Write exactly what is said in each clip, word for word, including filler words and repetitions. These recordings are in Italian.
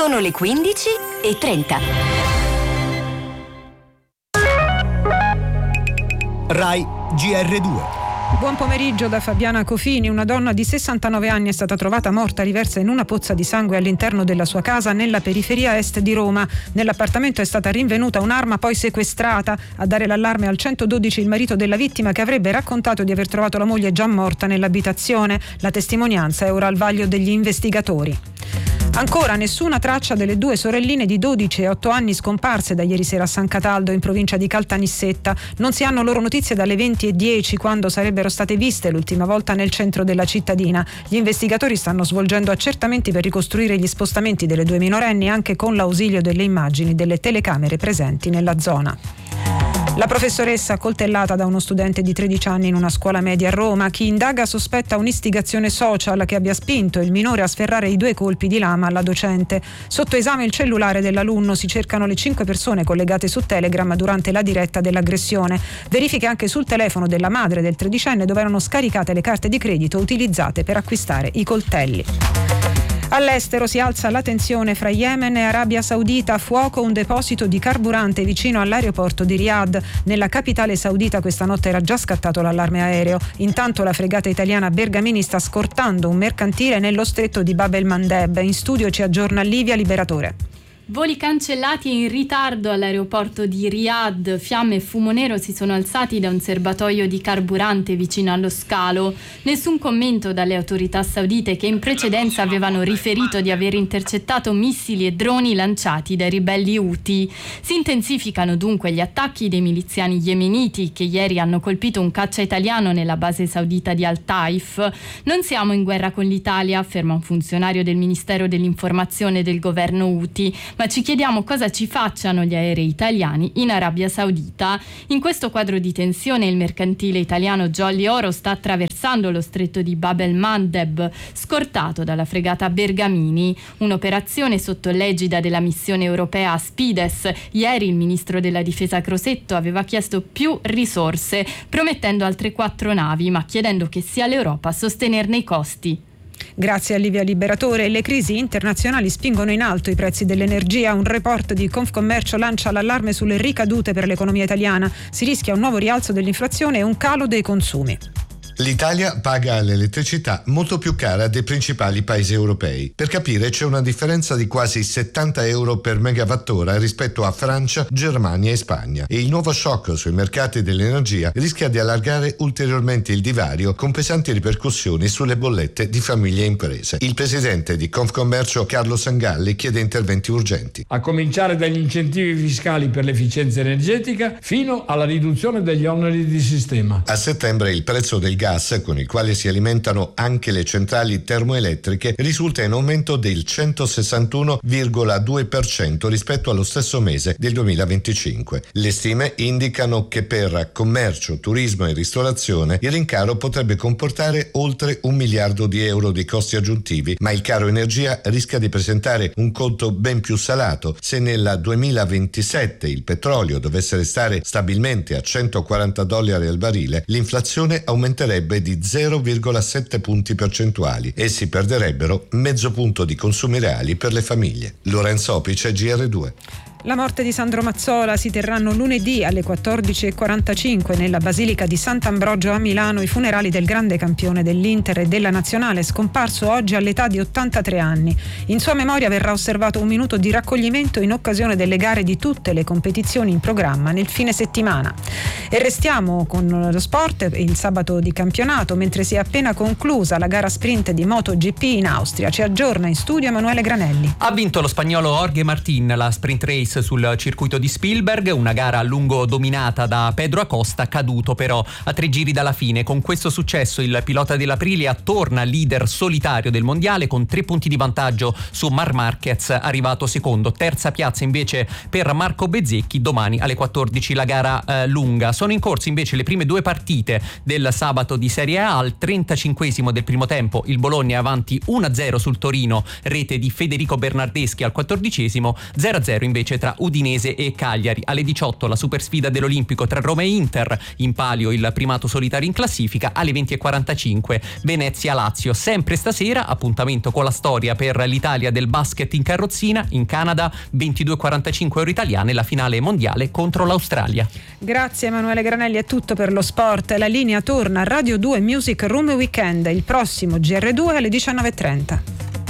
Sono le quindici e trenta. Rai G R due. Buon pomeriggio da Fabiana Cofini. Una donna di sessantanove anni è stata trovata morta riversa in una pozza di sangue all'interno della sua casa nella periferia est di Roma. Nell'appartamento è stata rinvenuta un'arma poi sequestrata. A dare l'allarme al centododici il marito della vittima, che avrebbe raccontato di aver trovato la moglie già morta nell'abitazione. La testimonianza è ora al vaglio degli investigatori. Ancora nessuna traccia delle due sorelline di dodici e otto anni scomparse da ieri sera a San Cataldo, in provincia di Caltanissetta. Non si hanno loro notizie dalle venti e dieci, quando sarebbero state viste l'ultima volta nel centro della cittadina. Gli investigatori stanno svolgendo accertamenti per ricostruire gli spostamenti delle due minorenni, anche con l'ausilio delle immagini delle telecamere presenti nella zona. La professoressa accoltellata da uno studente di tredici anni in una scuola media a Roma. Chi indaga sospetta un'istigazione social che abbia spinto il minore a sferrare i due colpi di lama alla docente. Sotto esame il cellulare dell'alunno, si cercano le cinque persone collegate su Telegram durante la diretta dell'aggressione. Verifiche anche sul telefono della madre del tredicenne, dove erano scaricate le carte di credito utilizzate per acquistare i coltelli. All'estero si alza la tensione fra Yemen e Arabia Saudita. A fuoco un deposito di carburante vicino all'aeroporto di Riyadh. Nella capitale saudita questa notte era già scattato l'allarme aereo. Intanto la fregata italiana Bergamini sta scortando un mercantile nello stretto di Bab el-Mandeb. In studio ci aggiorna Livia Liberatore. Voli cancellati e in ritardo all'aeroporto di Riyadh. Fiamme e fumo nero si sono alzati da un serbatoio di carburante vicino allo scalo. Nessun commento dalle autorità saudite, che in precedenza avevano riferito di aver intercettato missili e droni lanciati dai ribelli Houthi. Si intensificano dunque gli attacchi dei miliziani yemeniti, che ieri hanno colpito un caccia italiano nella base saudita di Al-Taif. Non siamo in guerra con l'Italia, afferma un funzionario del Ministero dell'Informazione del governo Houthi, ma ci chiediamo cosa ci facciano gli aerei italiani in Arabia Saudita. In questo quadro di tensione il mercantile italiano Jolly Oro sta attraversando lo stretto di Bab el-Mandeb, scortato dalla fregata Bergamini, un'operazione sotto l'egida della missione europea Aspides. Ieri il ministro della difesa Crosetto aveva chiesto più risorse, promettendo altre quattro navi, ma chiedendo che sia l'Europa a sostenerne i costi. Grazie a Livia Liberatore. Le crisi internazionali spingono in alto i prezzi dell'energia. Un report di Confcommercio lancia l'allarme sulle ricadute per l'economia italiana. Si rischia un nuovo rialzo dell'inflazione e un calo dei consumi. L'Italia paga l'elettricità molto più cara dei principali paesi europei. Per capire, c'è una differenza di quasi settanta euro per megawattora rispetto a Francia, Germania e Spagna, e il nuovo shock sui mercati dell'energia rischia di allargare ulteriormente il divario, con pesanti ripercussioni sulle bollette di famiglie e imprese. Il presidente di Confcommercio Carlo Sangalli chiede interventi urgenti, a cominciare dagli incentivi fiscali per l'efficienza energetica fino alla riduzione degli oneri di sistema. A settembre il prezzo del gas, con il quale si alimentano anche le centrali termoelettriche, risulta in aumento del centosessantuno virgola due per cento rispetto allo stesso mese del duemilaventicinque. Le stime indicano che per commercio, turismo e ristorazione il rincaro potrebbe comportare oltre un miliardo di euro di costi aggiuntivi, ma il caro energia rischia di presentare un conto ben più salato se nel duemilaventisette il petrolio dovesse restare stabilmente a centoquaranta dollari al barile. L'inflazione aumenterebbe di zero virgola sette punti percentuali e si perderebbero mezzo punto di consumi reali per le famiglie. Lorenzo Opice, G R due. La morte di Sandro Mazzola. Si terranno lunedì alle quattordici e quarantacinque nella Basilica di Sant'Ambrogio a Milano i funerali del grande campione dell'Inter e della Nazionale, scomparso oggi all'età di ottantatré anni. In sua memoria verrà osservato un minuto di raccoglimento in occasione delle gare di tutte le competizioni in programma nel fine settimana. E restiamo con lo sport. Il sabato di campionato, mentre si è appena conclusa la gara sprint di MotoGP in Austria. Ci aggiorna in studio Emanuele Granelli. Ha vinto lo spagnolo Jorge Martín la sprint race sul circuito di Spielberg, una gara a lungo dominata da Pedro Acosta, caduto però a tre giri dalla fine. Con questo successo il pilota dell'Aprilia torna leader solitario del mondiale con tre punti di vantaggio su Marc Marquez, arrivato secondo. Terza piazza invece per Marco Bezzecchi. Domani alle quattordici la gara eh, lunga. Sono in corso invece le prime due partite del sabato di Serie A. Al trentacinquesimo del primo tempo il Bologna è avanti uno a zero sul Torino, rete di Federico Bernardeschi. Al quattordicesimo zero a zero invece tra Udinese e Cagliari. Alle diciotto la supersfida dell'Olimpico tra Roma e Inter, in palio il primato solitario in classifica. Alle venti e quarantacinque Venezia-Lazio. Sempre stasera appuntamento con la storia per l'Italia del basket in carrozzina. In Canada ventidue e quarantacinque ore italiane, la finale mondiale contro l'Australia. Grazie Emanuele Granelli, è tutto per lo sport. La linea torna a Radio due Music Room Weekend il prossimo G R due alle diciannove e trenta.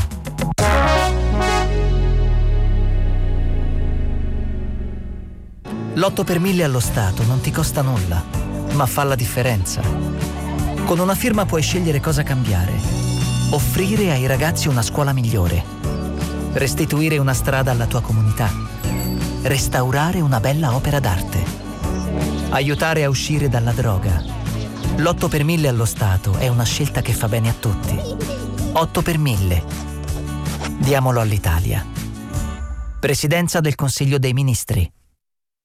L'otto per mille allo Stato non ti costa nulla, ma fa la differenza. Con una firma puoi scegliere cosa cambiare, offrire ai ragazzi una scuola migliore, restituire una strada alla tua comunità, restaurare una bella opera d'arte, aiutare a uscire dalla droga. L'otto per mille allo Stato è una scelta che fa bene a tutti. otto per mille. Diamolo all'Italia. Presidenza del Consiglio dei Ministri.